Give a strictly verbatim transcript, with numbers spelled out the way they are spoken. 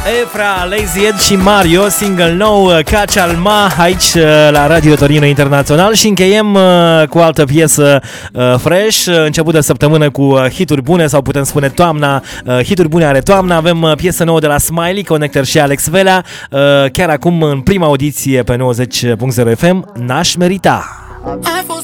Efra, Lazy Ed și Mario, single nou, Caci Alma, aici la Radio Torino Internațional și încheiem cu o altă piesă fresh, început de săptămână cu hituri bune sau putem spune toamna, hituri bune are toamna, avem piesă nouă de la Smiley, Connector și Alex Velea, chiar acum în prima audiție pe nouăzeci punct zero F M, N-aș merita. Ai fost